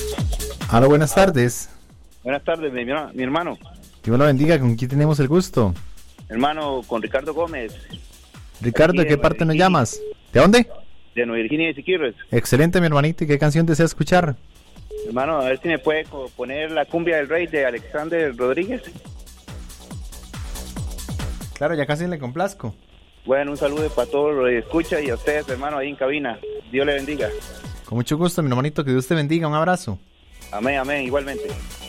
Hola, buenas tardes. Buenas tardes, mi hermano. Dios lo bendiga, ¿con quién tenemos el gusto? Hermano, con Ricardo Gómez. Ricardo, ¿de qué parte nos llamas? ¿De dónde? De Nueva Virginia de Siquirres. Excelente, mi hermanito. ¿Y qué canción desea escuchar? Hermano, a ver si me puede poner la cumbia del rey de Alexander Rodríguez. Claro, ya casi le complazco. Bueno, un saludo para todos los que escuchan y a ustedes, hermano, ahí en cabina. Dios le bendiga. Con mucho gusto, mi hermanito, que Dios te bendiga. Un abrazo. Amén, amén, igualmente.